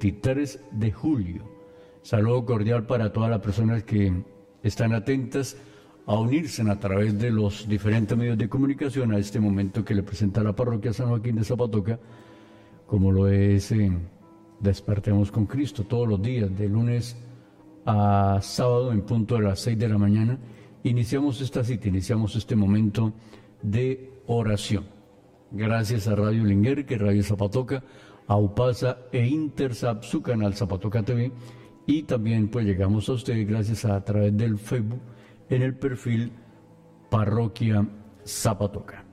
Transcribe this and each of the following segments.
23 de julio. Saludo cordial para todas las personas que están atentas a unirse a través de los diferentes medios de comunicación a este momento que le presenta la parroquia San Joaquín de Zapatoca, como lo es Despertemos con Cristo, todos los días, de lunes a sábado en punto de las 6 de la mañana. Iniciamos esta cita, iniciamos este momento de oración. Gracias a Radio Linguerque, Radio Zapatoca, a UPASA e Intersap, su canal Zapatoca TV, y también pues llegamos a ustedes gracias a través del Facebook en el perfil Parroquia Zapatoca.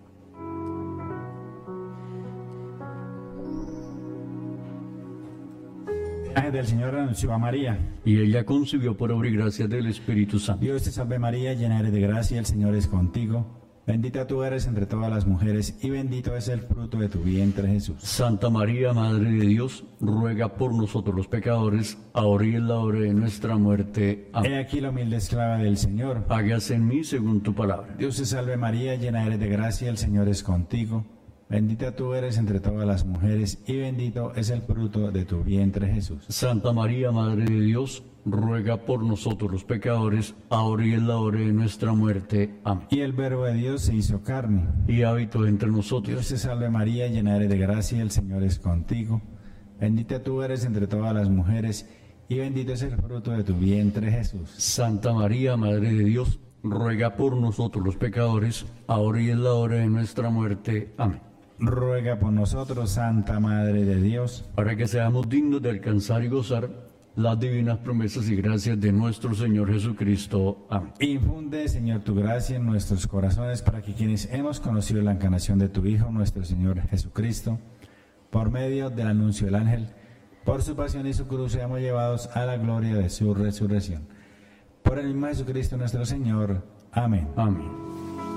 El ángel del Señor anunció a María, y ella concibió por obra y gracia del Espíritu Santo. Dios te salve María, llena eres de gracia, el Señor es contigo. Bendita tú eres entre todas las mujeres, y bendito es el fruto de tu vientre, Jesús. Santa María, Madre de Dios, ruega por nosotros los pecadores, ahora y en la hora de nuestra muerte. Amén. He aquí la humilde esclava del Señor. Hágase en mí según tu palabra. Dios te salve María, llena eres de gracia, el Señor es contigo. Bendita tú eres entre todas las mujeres, y bendito es el fruto de tu vientre, Jesús. Santa María, Madre de Dios, ruega por nosotros los pecadores, ahora y en la hora de nuestra muerte. Amén. Y el Verbo de Dios se hizo carne, y habitó entre nosotros. Dios te salve María, llena eres de gracia, el Señor es contigo. Bendita tú eres entre todas las mujeres, y bendito es el fruto de tu vientre, Jesús. Santa María, Madre de Dios, ruega por nosotros los pecadores, ahora y en la hora de nuestra muerte. Amén. Ruega por nosotros, Santa Madre de Dios, para que seamos dignos de alcanzar y gozar las divinas promesas y gracias de nuestro Señor Jesucristo. Amén. Infunde, Señor, tu gracia en nuestros corazones, para que quienes hemos conocido la encarnación de tu Hijo, nuestro Señor Jesucristo, por medio del anuncio del ángel, por su pasión y su cruz, seamos llevados a la gloria de su resurrección. Por el mismo Jesucristo nuestro Señor. Amén. Amén.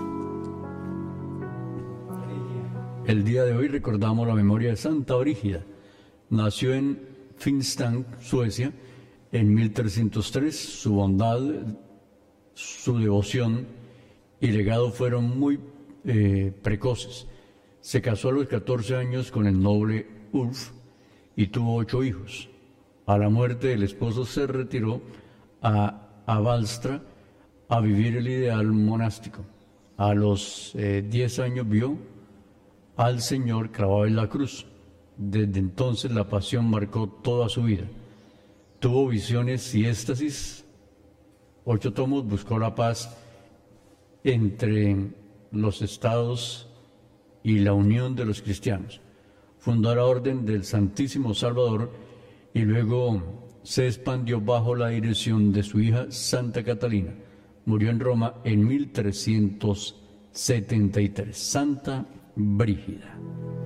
El día de hoy recordamos la memoria de Santa Brígida. Nació en Finstad, Suecia, en 1303. Su bondad, su devoción y legado fueron muy precoces. Se casó a los 14 años con el noble Ulf y tuvo 8 hijos. A la muerte del esposo se retiró a Valstra a vivir el ideal monástico. A los 10 años vio al Señor clavado en la cruz. Desde entonces la pasión marcó toda su vida. Tuvo visiones y éxtasis. 8 tomos, buscó la paz entre los estados y la unión de los cristianos. Fundó la Orden del Santísimo Salvador y luego se expandió bajo la dirección de su hija Santa Catalina. Murió en Roma en 1373. Santa Brígida.